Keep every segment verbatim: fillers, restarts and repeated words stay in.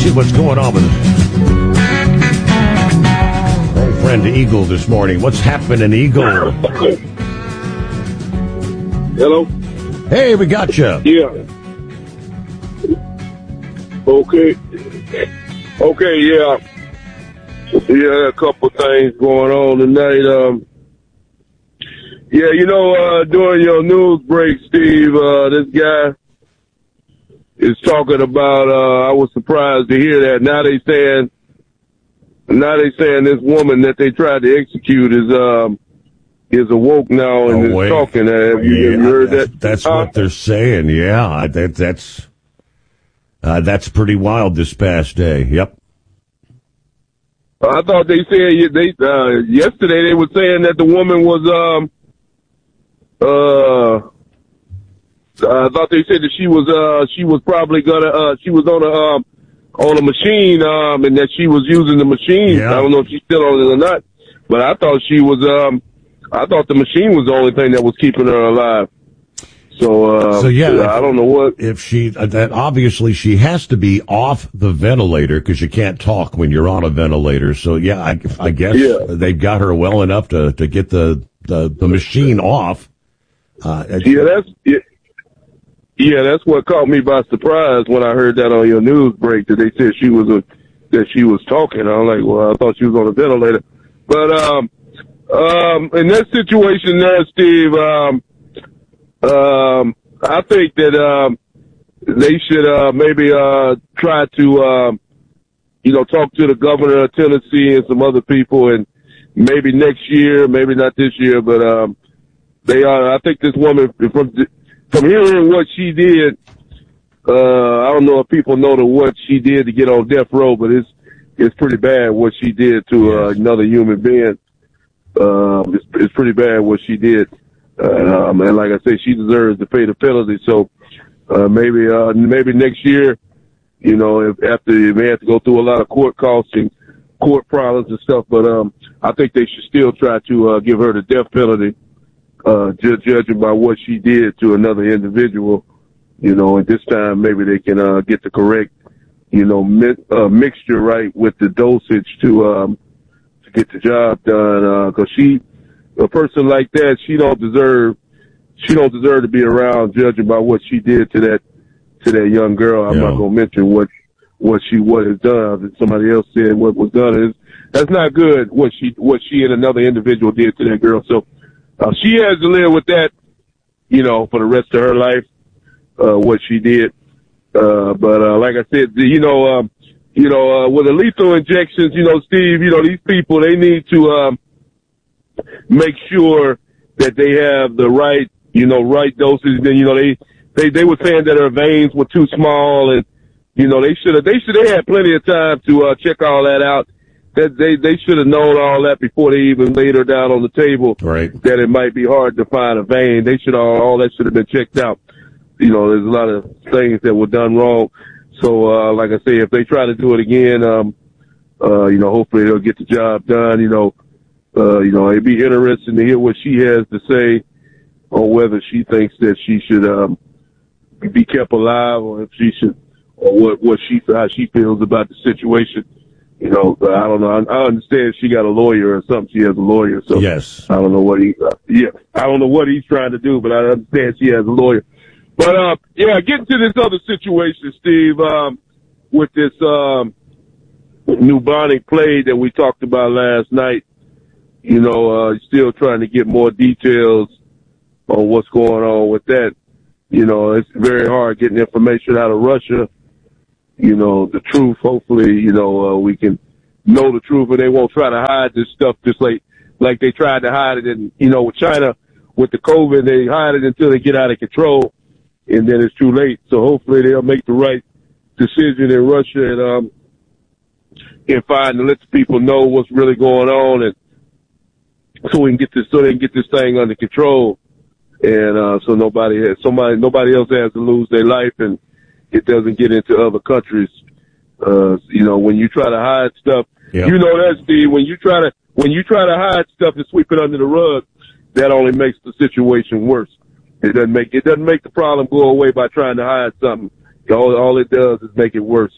see what's going on with it. Old friend Eagle this morning. What's happening, Eagle? Hello? Hey, we got you. Yeah. Okay. Okay, yeah. Yeah, a couple things going on tonight. Um, yeah, you know, uh, during your news break, Steve, uh, this guy is talking about, uh, I was surprised to hear that. Now they saying, now they saying this woman that they tried to execute is, um, is awoke now and oh, is talking. Have you, yeah, have you heard that's, that? That's huh? what they're saying. Yeah, that, that's, uh, that's pretty wild this past day. Yep. I thought they said they uh, yesterday they were saying that the woman was um uh I thought they said that she was uh she was probably gonna uh she was on a um on a machine um and that she was using the machine. Yeah. I don't know if she's still on it or not, but I thought she was um I thought the machine was the only thing that was keeping her alive. So, uh, so yeah, I don't know what. If she, uh, that obviously she has to be off the ventilator because you can't talk when you're on a ventilator. So yeah, I, I guess yeah. they've got her well enough to, to get the, the, the machine off. Uh, yeah, that's, yeah, yeah, that's what caught me by surprise when I heard that on your news break that they said she was a, that she was talking. I'm like, well, I thought she was on a ventilator. But, um, um, in that situation there, Steve, um, Um, I think that, um, they should, uh, maybe, uh, try to, um, you know, talk to the governor of Tennessee and some other people and maybe next year, maybe not this year, but, um, they are, I think this woman, from, from hearing what she did, uh, I don't know if people know the, what she did to get on death row, but it's, it's pretty bad what she did to, uh, another human being. Um, it's, it's pretty bad what she did. Uh, um, and like I say, she deserves to pay the penalty. So, uh, maybe, uh, maybe next year, you know, if after you may have to go through a lot of court costs and court problems and stuff, but, um, I think they should still try to, uh, give her the death penalty, uh, ju- judging by what she did to another individual, you know, and this time maybe they can, uh, get the correct, you know, mi- uh, mixture right with the dosage to, um, to get the job done, uh, cause she, a person like that, she don't deserve, she don't deserve to be around judging by what she did to that, to that young girl. I'm yeah. not going to mention what, what she, what has done. Somebody else said what was done is, that's not good what she, what she and another individual did to that girl. So, uh, she has to live with that, you know, for the rest of her life, uh, what she did. Uh, but, uh, like I said, you know, um, you know, uh, with the lethal injections, you know, Steve, you know, these people, they need to, um, make sure that they have the right, you know, right doses. Then, you know, they, they, they were saying that her veins were too small and, you know, they should have, they should have had plenty of time to, uh, check all that out. That they, they should have known all that before they even laid her down on the table. Right. That it might be hard to find a vein. They should all, all that should have been checked out. You know, there's a lot of things that were done wrong. So, uh, like I say, if they try to do it again, um, uh, you know, hopefully they'll get the job done, you know. Uh, you know, it'd be interesting to hear what she has to say on whether she thinks that she should, um, be kept alive or if she should, or what, what she, how she feels about the situation. You know, I don't know. I, I understand she got a lawyer or something. She has a lawyer. So yes. I don't know what he, uh, yeah, I don't know what he's trying to do, but I understand she has a lawyer. But, uh, yeah, getting to this other situation, Steve, um, with this, um, bubonic plague that we talked about last night. You know, uh, still trying to get more details on what's going on with that. You know, it's very hard getting information out of Russia. You know, the truth, hopefully, you know, uh, we can know the truth and they won't try to hide this stuff just like, like they tried to hide it in, you know, with China, with the COVID, they hide it until they get out of control and then it's too late. So hopefully they'll make the right decision in Russia and, um, and find and let the people know what's really going on and, so we can get this, so they can get this thing under control, and uh, so nobody has, somebody, nobody else has to lose their life, and it doesn't get into other countries. Uh, you know, when you try to hide stuff, yep. You know that, Steve. When you try to, when you try to hide stuff and sweep it under the rug, that only makes the situation worse. It doesn't make it doesn't make the problem go away by trying to hide something. All, all it does is make it worse. So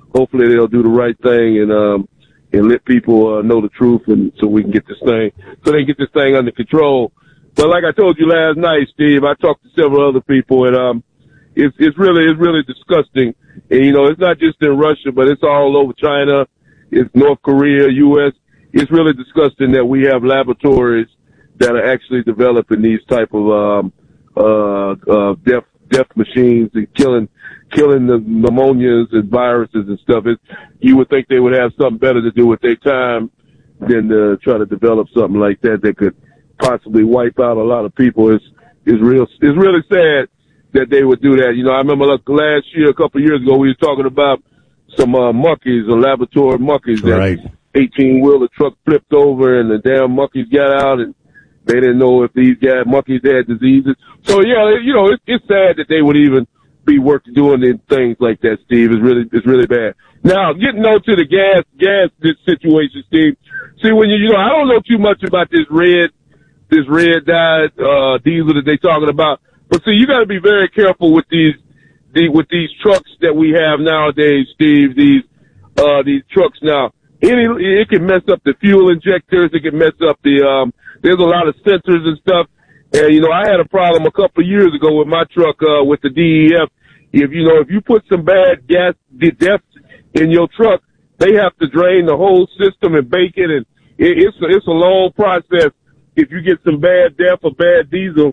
hopefully they'll do the right thing and um, and let people uh, know the truth, and so we can get this thing, so they can get this thing under control. But like I told you last night, Steve, I talked to several other people, and um, it's it's really it's really disgusting. And you know, it's not just in Russia, but it's all over China, it's North Korea, U S. It's really disgusting that we have laboratories that are actually developing these type of um, uh, uh, death death machines and killing killing the pneumonias and viruses and stuff. It, you would think they would have something better to do with their time than to try to develop something like that that could possibly wipe out a lot of people. It's it's real. It's really sad that they would do that. You know, I remember like last year, a couple of years ago, we were talking about some uh, monkeys, or laboratory monkeys. That right. eighteen wheeler truck flipped over, and the damn monkeys got out, and they didn't know if these guys monkeys had diseases. So yeah, you know, it, it's sad that they would even be work doing things like that, Steve. It's really, it's really bad. Now, getting on to the gas, gas this situation, Steve. See, when you, you know, I don't know too much about this red, this red dyed, uh, diesel that they talking about. But see, you gotta be very careful with these, the, with these trucks that we have nowadays, Steve. These, uh, these trucks now. Any, it can mess up the fuel injectors. It can mess up the, um, there's a lot of sensors and stuff. And, you know, I had a problem a couple of years ago with my truck, uh, with the D E F. If, you know, if you put some bad gas, depth in your truck, they have to drain the whole system and bake it. And it, it's, a, it's a long process. If you get some bad depth or bad diesel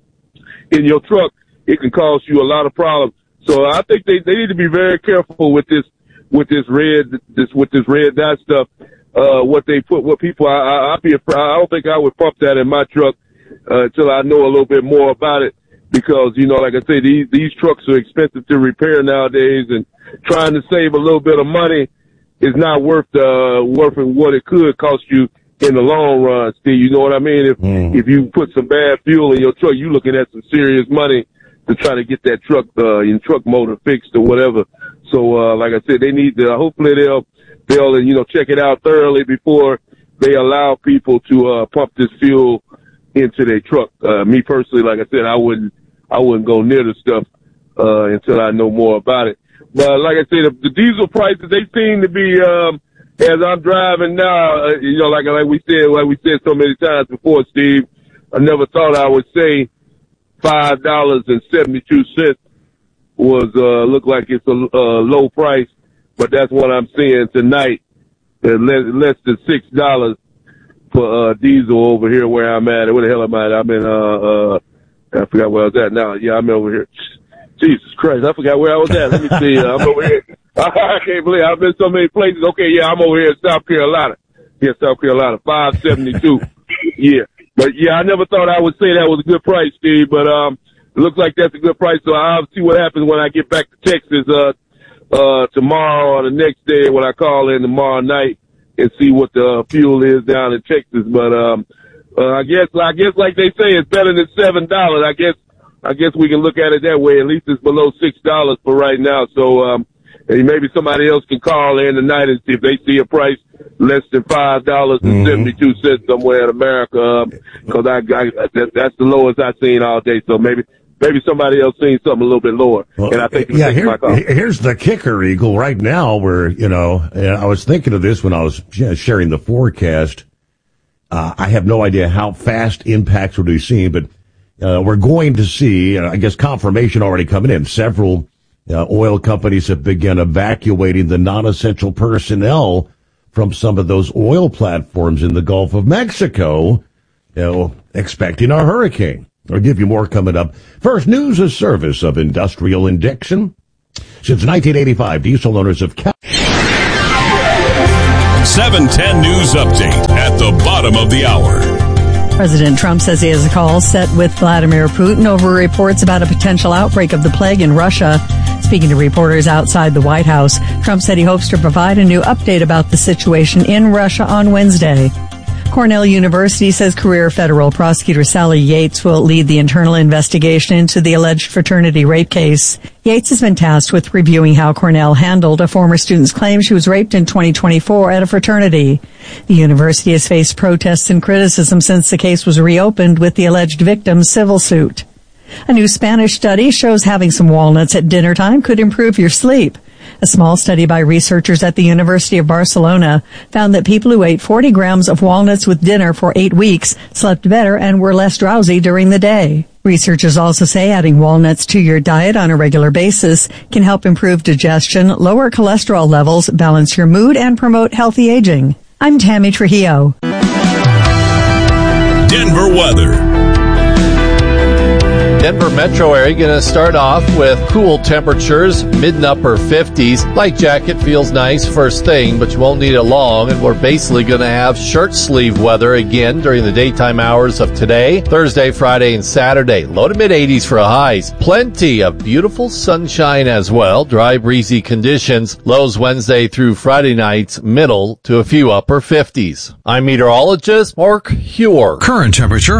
in your truck, it can cause you a lot of problems. So I think they, they need to be very careful with this, with this red, this, with this red dye stuff. Uh, what they put, what people, I, I, I'd be, I don't think I would pump that in my truck, uh, until I know a little bit more about it. Because, you know, like I say, these, these trucks are expensive to repair nowadays, and trying to save a little bit of money is not worth, uh, worth what it could cost you in the long run, Steve. You know what I mean? If, mm. if you put some bad fuel in your truck, you're looking at some serious money to try to get that truck, uh, your truck motor fixed or whatever. So, uh, like I said, they need to, hopefully they'll, they'll, you know, check it out thoroughly before they allow people to, uh, pump this fuel into their truck. Uh, me personally, like I said, I wouldn't, I wouldn't go near the stuff, uh, until I know more about it. But like I said, the, the diesel prices, they seem to be, um, as I'm driving now, uh, you know, like, like we said, like we said so many times before, Steve, I never thought I would say five dollars and seventy-two cents was, uh, look like it's a, uh, low price, but that's what I'm seeing tonight. Uh, less, less than six dollars for, uh, diesel over here where I'm at. Where the hell am I at? I'm in, uh, uh, I forgot where I was at now. Yeah, I'm over here. Jesus Christ, I forgot where I was at. Let me see. Uh, I'm over here. I can't believe I've been so many places. Okay, yeah, I'm over here in South Carolina. Yeah, South Carolina, five seventy-two. Yeah. But yeah, I never thought I would say that was a good price, Steve, but, um, it looks like that's a good price. So I'll see what happens when I get back to Texas, uh, uh, tomorrow or the next day when I call in tomorrow night and see what the uh, fuel is down in Texas. But, um, uh, I guess, I guess like they say, it's better than seven dollars. I guess, I guess we can look at it that way. At least it's below six dollars for right now. So, um, and maybe somebody else can call in tonight and see if they see a price less than five dollars and seventy-two cents somewhere in America. Um, cause I, I, that, that's the lowest I've seen all day. So maybe, maybe somebody else seen something a little bit lower. Well, and I think yeah, here, my call. Here's the kicker, Eagle. Right now, we're, you know, I was thinking of this when I was sharing the forecast. Uh, I have no idea how fast impacts will be seen, but, uh, we're going to see, uh, I guess confirmation already coming in. Several, uh, oil companies have begun evacuating the non-essential personnel from some of those oil platforms in the Gulf of Mexico, you know, expecting a hurricane. I'll give you more coming up. First, news a service of Industrial in Dixon. Since nineteen eighty-five, diesel owners have kept seven ten News Update at the bottom of the hour. President Trump says he has a call set with Vladimir Putin over reports about a potential outbreak of the plague in Russia. Speaking to reporters outside the White House, Trump said he hopes to provide a new update about the situation in Russia on Wednesday. Cornell University says career federal prosecutor Sally Yates will lead the internal investigation into the alleged fraternity rape case. Yates has been tasked with reviewing how Cornell handled a former student's claim she was raped in twenty twenty-four at a fraternity. The university has faced protests and criticism since the case was reopened with the alleged victim's civil suit. A new Spanish study shows having some walnuts at dinner time could improve your sleep. A small study by researchers at the University of Barcelona found that people who ate forty grams of walnuts with dinner for eight weeks slept better and were less drowsy during the day. Researchers also say adding walnuts to your diet on a regular basis can help improve digestion, lower cholesterol levels, balance your mood, and promote healthy aging. I'm Tammy Trujillo. Denver weather. Denver metro area going to start off with cool temperatures, mid and upper fifties. Light jacket feels nice first thing, but you won't need it long, and we're basically going to have shirt sleeve weather again during the daytime hours of today, Thursday, Friday, and Saturday. Low to mid eighties for highs. Plenty of beautiful sunshine as well. Dry, breezy conditions. Lows Wednesday through Friday nights, middle to a few upper fifties. I'm meteorologist Mark Huer. Current temperature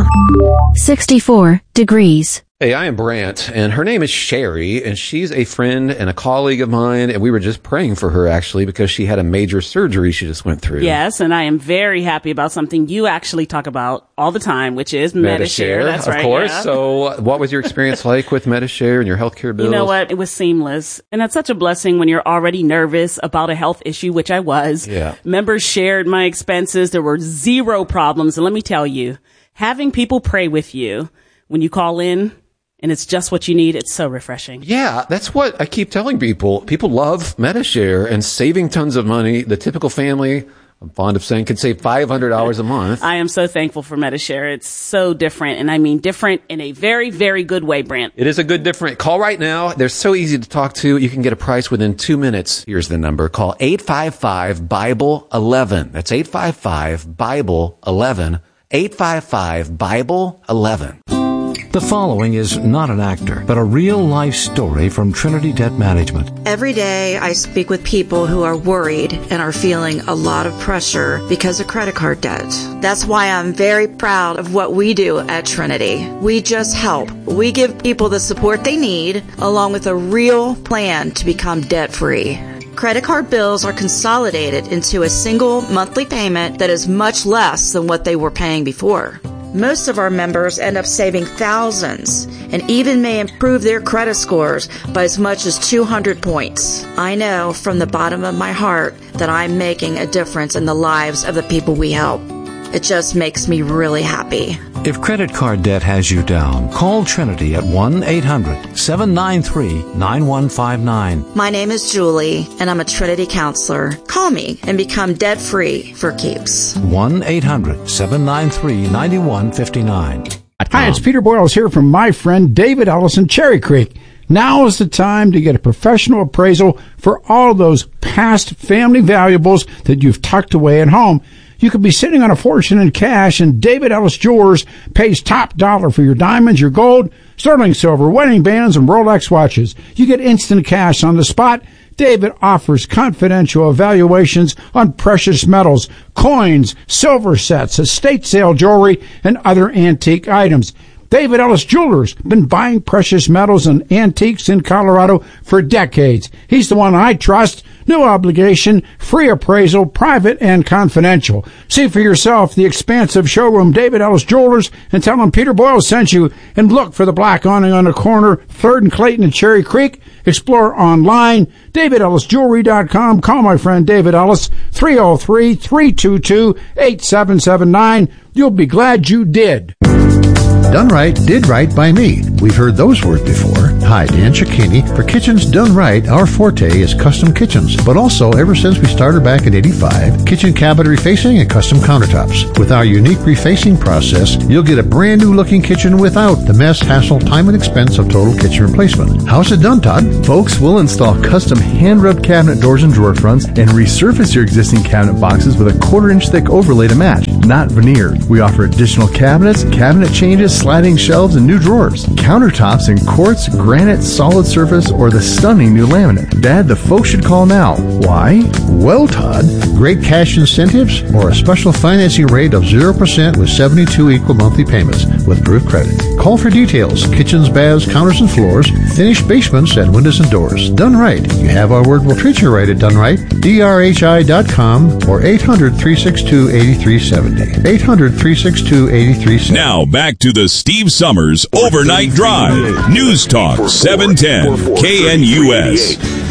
sixty-four degrees. Hey, I am Brant, and her name is Sherry, and she's a friend and a colleague of mine, and we were just praying for her, actually, because she had a major surgery she just went through. Yes, and I am very happy about something you actually talk about all the time, which is Medi-Share. That's of right. Of course. Yeah. So what was your experience like with Medi-Share and your healthcare bills? You know what? It was seamless. And that's such a blessing when you're already nervous about a health issue, which I was. Yeah. Members shared my expenses. There were zero problems. And let me tell you, having people pray with you when you call in, and it's just what you need, it's so refreshing. Yeah, that's what I keep telling people. People love Medi-Share and saving tons of money. The typical family, I'm fond of saying, could save five hundred dollars a month. I am so thankful for Medi-Share. It's so different, and I mean different in a very, very good way, Brant. It is a good different. Call right now. They're so easy to talk to. You can get a price within two minutes. Here's the number. Call eight five five, Bible eleven. That's eight five five, Bible eleven. eight five five, Bible eleven. The following is not an actor, but a real-life story from Trinity Debt Management. Every day I speak with people who are worried and are feeling a lot of pressure because of credit card debt. That's why I'm very proud of what we do at Trinity. We just help. We give people the support they need, along with a real plan to become debt-free. Credit card bills are consolidated into a single monthly payment that is much less than what they were paying before. Most of our members end up saving thousands and even may improve their credit scores by as much as two hundred points. I know from the bottom of my heart that I'm making a difference in the lives of the people we help. It just makes me really happy. If credit card debt has you down, call Trinity at one eight hundred, seven nine three, nine one five nine. My name is Julie, and I'm a Trinity counselor. Call me and become debt-free for keeps. one eight hundred, seven nine three, nine one five nine. Hi, it's Peter Boyles here from my friend David Ellis in Cherry Creek. Now is the time to get a professional appraisal for all those past family valuables that you've tucked away at home. You could be sitting on a fortune in cash, and David Ellis Jewelers pays top dollar for your diamonds, your gold, sterling silver, wedding bands, and Rolex watches. You get instant cash on the spot. David offers confidential evaluations on precious metals, coins, silver sets, estate sale jewelry, and other antique items. David Ellis Jewelers been buying precious metals and antiques in Colorado for decades. He's the one I trust. No obligation, free appraisal, private and confidential. See for yourself the expansive showroom, David Ellis Jewelers, and tell them Peter Boyle sent you. And look for the black awning on the corner, third and Clayton and Cherry Creek. Explore online, david ellis jewelry dot com. Call my friend David Ellis, three oh three, three two two, eight seven seven nine. You'll be glad you did. Done Right, did right by me. We've heard those words before. Hi, Dan Cicchini. For Kitchens Done Right, our forte is custom kitchens. But also, ever since we started back in eighty-five, kitchen cabinet refacing and custom countertops. With our unique refacing process, you'll get a brand new looking kitchen without the mess, hassle, time, and expense of total kitchen replacement. How's it done, Todd? Folks, we'll install custom hand-rubbed cabinet doors and drawer fronts and resurface your existing cabinet boxes with a quarter-inch thick overlay to match, not veneered. We offer additional cabinets, cabinet changes, sliding shelves, and new drawers. Countertops in quartz, granite, solid surface, or the stunning new laminate. Dad, the folks should call now. Why? Well, Todd, great cash incentives or a special financing rate of zero percent with seventy-two equal monthly payments with approved credit. Call for details. Kitchens, baths, counters, and floors, finished basements, and windows and doors. Done Right. You have our word, we'll treat you right at Done Right. D R H I dot com or eight hundred, three six two, eight three seven zero. eight hundred, three six two, eight three seven zero. Now back to the Steve Summers Overnight Drive. News Talk seven ten K N U S.